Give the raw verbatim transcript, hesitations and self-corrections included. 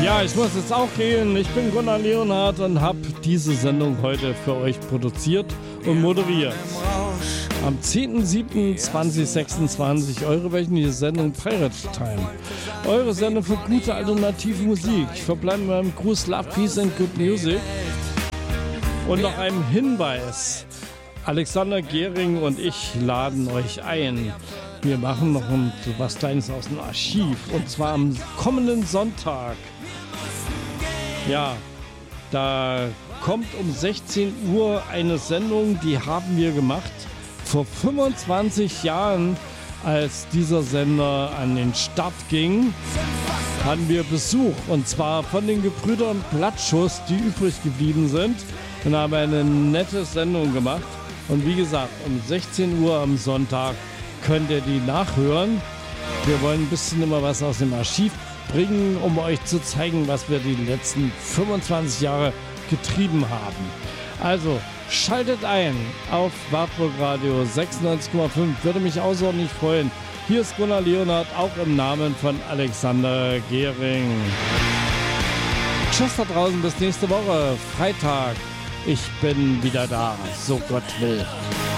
Ja, ich muss jetzt auch gehen. Ich bin Gunnar Leonhardt und habe diese Sendung heute für euch produziert und moderiert. Am zehnten siebten zweitausendsechsundzwanzig eure wöchentliche Sendung Pirate Time. Eure Sendung für gute alternative Musik. Ich verbleibe mit meinem Gruß Love, Peace and Good Music. Und noch einem Hinweis. Alexander Gehring und ich laden euch ein. Wir machen noch ein, was Kleines aus dem Archiv. Und zwar am kommenden Sonntag. Ja, da kommt um sechzehn Uhr eine Sendung, die haben wir gemacht vor fünfundzwanzig Jahren, als dieser Sender an den Start ging, hatten wir Besuch. Und zwar von den Gebrüdern Blattschuss, die übrig geblieben sind. Und haben eine nette Sendung gemacht. Und wie gesagt, um sechzehn Uhr am Sonntag könnt ihr die nachhören. Wir wollen ein bisschen immer was aus dem Archiv bringen, um euch zu zeigen, was wir die letzten fünfundzwanzig Jahre getrieben haben. Also schaltet ein auf Wartburg Radio sechsundneunzig Komma fünf. Würde mich außerordentlich freuen. Hier ist Gunnar Leonhardt, auch im Namen von Alexander Gehring. Tschüss da draußen, bis nächste Woche, Freitag. Ich bin wieder da, so Gott will.